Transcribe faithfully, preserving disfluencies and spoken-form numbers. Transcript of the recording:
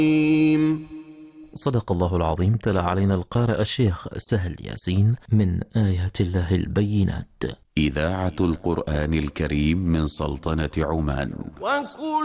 صدق الله العظيم. تلا علينا القارئ الشيخ سهل ياسين من آيات الله البينات. إذاعة القرآن الكريم من سلطنة عمان.